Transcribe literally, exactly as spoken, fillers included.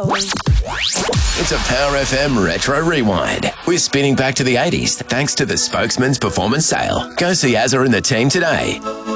It's a Power F M Retro Rewind. We're spinning back to the eighties thanks to the Spokesman's Performance Sale. Go see Azza and the team today.